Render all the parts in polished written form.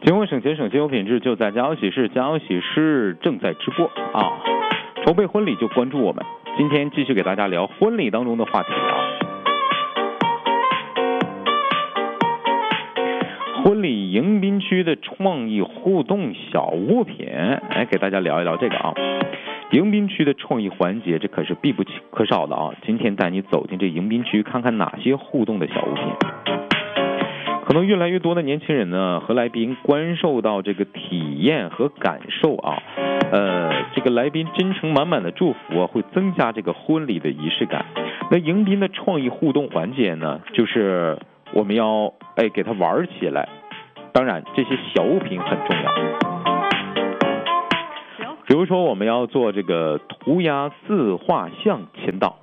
节目省钱省心有品质，就在家有喜事，家有喜事正在直播啊！筹备婚礼就关注我们。今天继续给大家聊婚礼当中的话题啊。婚礼迎宾区的创意互动小物品，给大家聊一聊这个啊。迎宾区的创意环节，这可是必不可少的啊！今天带你走进这迎宾区，看看哪些互动的小物品。可能越来越多的年轻人呢，和来宾关受到这个体验和感受啊，这个来宾真诚满满的祝福啊，会增加这个婚礼的仪式感。那迎宾的创意互动环节呢，就是我们要给它玩起来。当然，这些小物品很重要。比如说，我们要做这个涂鸦自画像签到。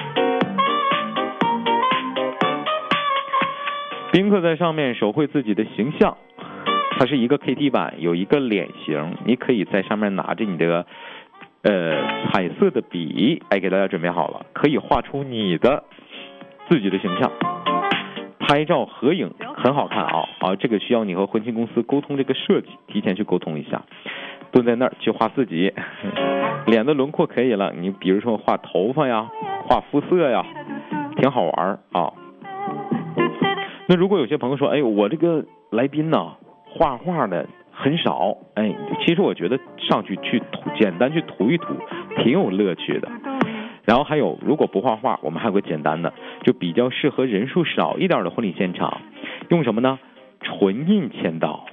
宾客在上面手绘自己的形象，它是一个 KT 版，有一个脸型，你可以在上面拿着你的彩色的笔，给大家准备好了，可以画出你的自己的形象，拍照合影很好看啊！这个需要你和婚庆公司沟通这个设计，提前去沟通一下。蹲在那儿去画自己脸的轮廓可以了，你比如说画头发呀，画肤色呀，挺好玩啊。那如果有些朋友说，我这个来宾呢，画画的很少，其实我觉得上去简单去涂一涂，挺有乐趣的。然后还有，如果不画画，我们还有个简单的，就比较适合人数少一点的婚礼现场，用什么呢？唇印签到。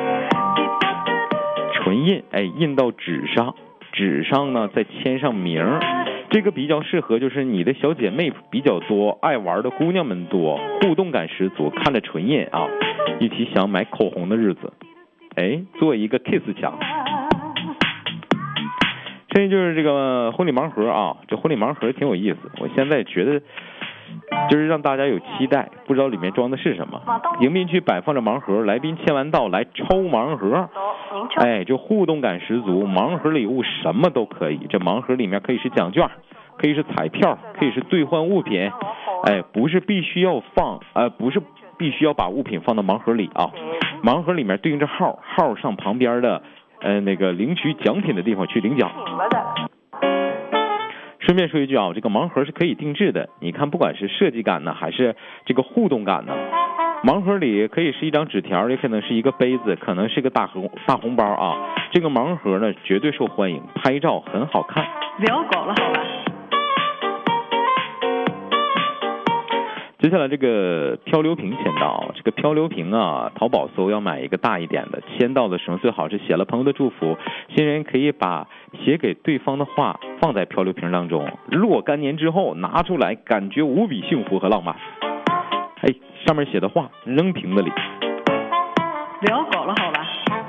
唇印，印到纸上呢再签上名。这个比较适合就是你的小姐妹比较多，爱玩的姑娘们多，互动感十足，看着唇印啊，一起想买口红的日子，做一个 kiss 墙。这就是这个婚礼盲盒啊，这婚礼盲盒挺有意思，我现在觉得就是让大家有期待，不知道里面装的是什么。迎宾区摆放着盲盒，来宾签完到来抽盲盒，就互动感十足。盲盒礼物什么都可以，这盲盒里面可以是奖券，可以是彩票，可以是兑换物品，不是必须要把物品放到盲盒里啊。盲盒里面对应着号上旁边的那个领取奖品的地方去领奖。顺便说一句啊，这个盲盒是可以定制的，你看不管是设计感呢，还是这个互动感呢，盲盒里可以是一张纸条，也可能是一个杯子，可能是个大红包啊。这个盲盒呢绝对受欢迎，拍照很好看。 聊搞了好吧。 接下来这个漂流瓶签到，这个漂流瓶啊，淘宝搜要买一个大一点的，签到的时候最好是写了朋友的祝福，新人可以把写给对方的话放在漂流瓶当中，若干年之后拿出来，感觉无比幸福和浪漫。上面写的话扔瓶子里。 聊搞了好吧。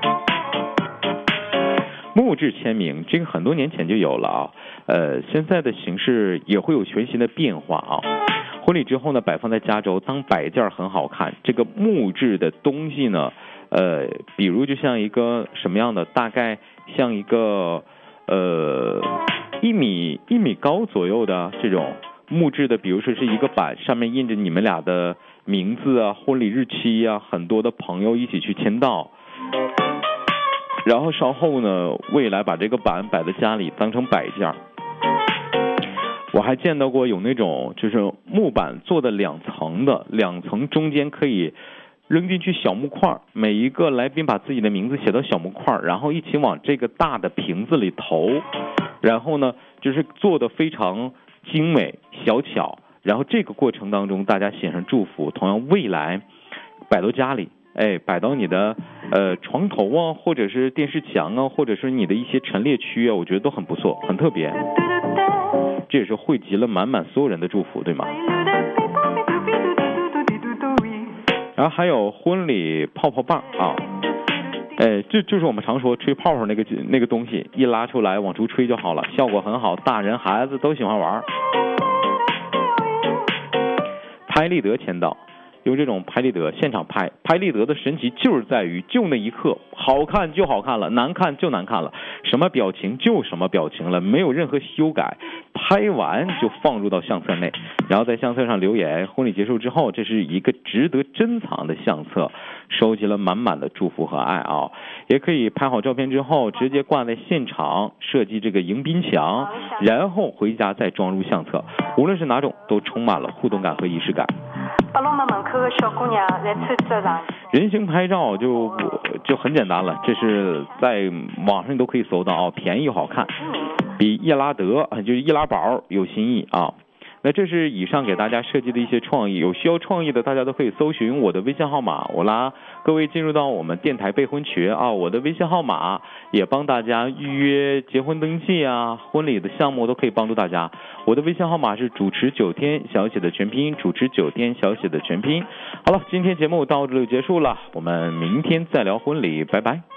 木质签名，这个很多年前就有了啊，现在的形式也会有全新的变化啊。婚礼之后呢，摆放在家中当摆件很好看。这个木质的东西呢，比如就像一个什么样的，大概像一个一米高左右的这种木质的，比如说是一个板，上面印着你们俩的名字啊、婚礼日期啊，很多的朋友一起去签到。然后稍后呢，未来把这个板摆在家里当成摆件。我还见到过有那种就是木板做的2层的，2层中间可以扔进去小木块，每一个来宾把自己的名字写到小木块，然后一起往这个大的瓶子里投，然后呢就是做的非常精美小巧，然后这个过程当中大家写上祝福，同样未来摆到家里，摆到你的床头啊，或者是电视墙啊，或者是你的一些陈列区啊，我觉得都很不错，很特别。这也是汇集了满满所有人的祝福，对吗？然后还有婚礼泡泡棒啊，这就是我们常说吹泡泡那个东西，一拉出来往出吹就好了，效果很好，大人孩子都喜欢玩。拍立得签到， 用这种拍立得现场拍。拍立得的神奇就是在于就那一刻，好看就好看了，难看就难看了，什么表情就什么表情了，没有任何修改，拍完就放入到相册内，然后在相册上留言，婚礼结束之后，这是一个值得珍藏的相册，收集了满满的祝福和爱啊！也可以拍好照片之后直接挂在现场，设计这个迎宾墙，然后回家再装入相册，无论是哪种都充满了互动感和仪式感。人形拍照就很简单了，这是在网上都可以搜到啊，便宜又好看，比易拉德就是易拉宝有新意啊。那这是以上给大家设计的一些创意，有需要创意的大家都可以搜寻我的微信号码，我拉各位进入到我们电台备婚群啊，我的微信号码也帮大家预约结婚登记啊，婚礼的项目都可以帮助大家。我的微信号码是主持9天小写的全拼，主持9天小写的全拼。好了，今天节目到这里就结束了，我们明天再聊婚礼，拜拜。